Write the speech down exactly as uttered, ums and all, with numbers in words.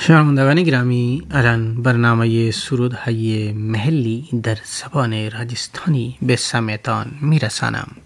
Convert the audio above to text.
شنوندگان گرامی، الان برنامه سرودهای محلی در زبان راجستانی به سمعتان میرسانم.